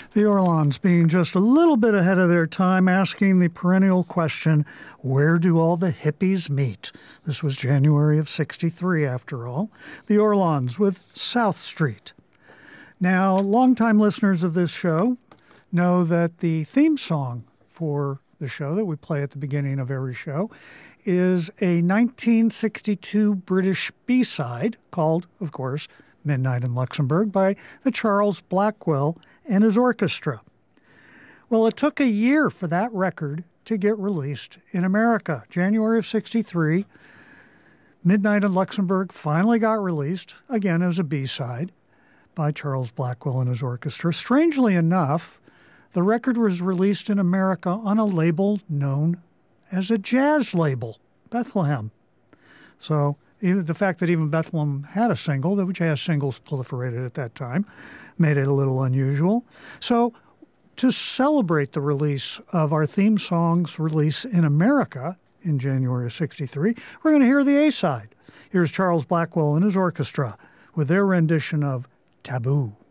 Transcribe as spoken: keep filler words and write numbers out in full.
The Orleans being just a little bit ahead of their time, asking the perennial question, where do all the hippies meet? This was January of sixty-three, after all. The Orleans with South Street. Now, longtime listeners of this show know that the theme song for the show that we play at the beginning of every show is a nineteen sixty-two British B-side called, of course, Midnight in Luxembourg by the Charles Blackwell and his orchestra. Well, it took a year for that record to get released in America. January of sixty-three, Midnight in Luxembourg finally got released, again as a B-side, by Charles Blackwell and his orchestra. Strangely enough, the record was released in America on a label known as a jazz label, Bethlehem. So the fact that even Bethlehem had a single, the jazz singles proliferated at that time, made it a little unusual. So to celebrate the release of our theme song's release in America in January of sixty-three, we're going to hear the A-side. Here's Charles Blackwell and his orchestra with their rendition of Taboo.